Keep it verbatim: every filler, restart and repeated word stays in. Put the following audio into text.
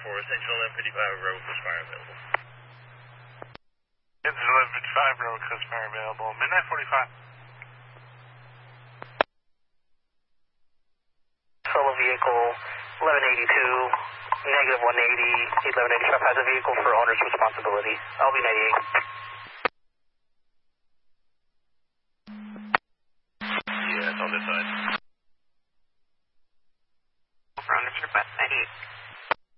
for us. Engine eleven fifty-five, road Chris Fire available. Engine eleven fifty-five, road Chris Fire available. Midnight forty-five. Solo vehicle eleven eighty-two, negative one eighty, eleven eighty-five has a vehicle for owner's responsibility. L V ninety-eight. Yeah, it's on this side.